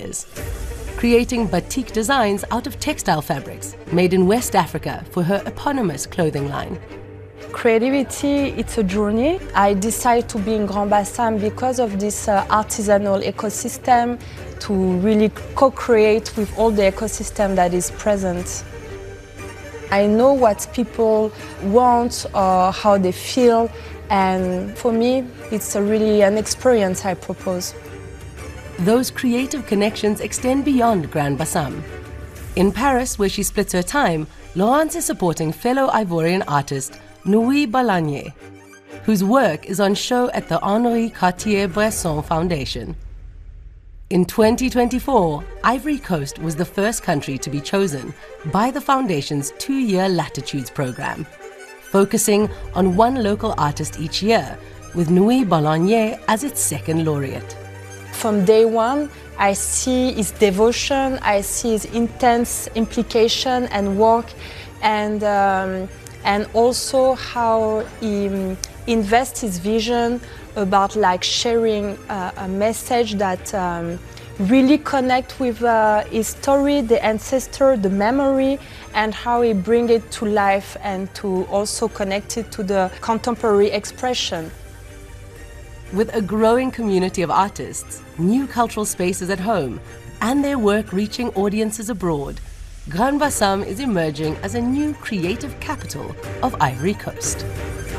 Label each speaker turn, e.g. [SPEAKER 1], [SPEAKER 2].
[SPEAKER 1] years, creating batik designs out of textile fabrics made in West Africa for her eponymous clothing line.
[SPEAKER 2] Creativity, it's a journey. I decided to be in Grand Bassam because of this artisanal ecosystem, to really co-create with all the ecosystem that is present. I know what people want or how they feel, and for me, it's really an experience I propose.
[SPEAKER 1] Those creative connections extend beyond Grand Bassam. In Paris, where she splits her time, Laurence is supporting fellow Ivorian artist Nui Balagné, whose work is on show at the Henri Cartier-Bresson Foundation. In 2024, Ivory Coast was the first country to be chosen by the Foundation's 2-year Latitudes program, focusing on one local artist each year, with Nui Balagné as its second laureate.
[SPEAKER 2] From day one, I see his devotion, I see his intense implication and work, and also how he invests his vision about sharing a message that really connect with his story, the ancestor, the memory, and how he bring it to life and to also connect it to the contemporary expression.
[SPEAKER 1] With a growing community of artists, new cultural spaces at home, and their work reaching audiences abroad, Grand Bassam is emerging as a new creative capital of Ivory Coast.